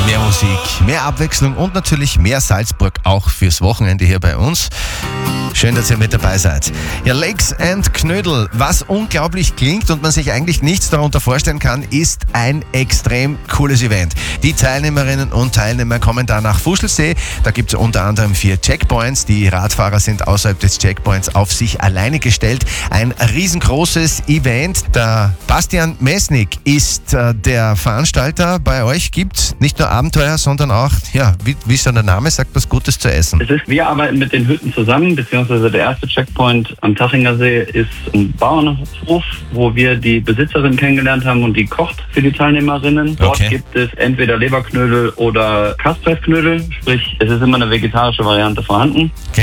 Mehr Musik, mehr Abwechslung und natürlich mehr Salzburg auch fürs Wochenende hier bei uns. Schön, dass ihr mit dabei seid. Ja, Lakes and Knödel, was unglaublich klingt und man sich eigentlich nichts darunter vorstellen kann, ist ein extrem cooles Event. Die Teilnehmerinnen und Teilnehmer kommen da nach Fuschlsee. Da gibt es unter anderem 4 Checkpoints. Die Radfahrer sind außerhalb des Checkpoints auf sich alleine gestellt. Ein riesengroßes Event. Der Bastian Mesnick ist der Veranstalter. Bei euch gibt es nicht nur Abenteuer, sondern auch, ja, wie schon der Name sagt, was Gutes zu essen. Wir arbeiten mit den Hütten zusammen, beziehungsweise der erste Checkpoint am Tachinger See ist ein Bauernhof, wo wir die Besitzerin kennengelernt haben und die kocht für die Teilnehmerinnen. Dort gibt es entweder Leberknödel oder Kaspressknödel, sprich es ist immer eine vegetarische Variante vorhanden.